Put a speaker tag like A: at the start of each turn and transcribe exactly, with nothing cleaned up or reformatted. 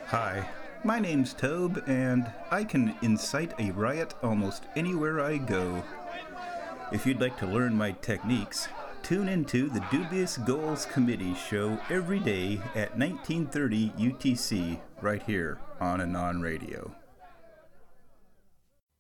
A: Hi, my name's Tobe, and I can incite a riot almost anywhere I go. If you'd like to learn my techniques, tune into the Dubious Goals Committee show every day at nineteen thirty U T C right here on Anon Radio.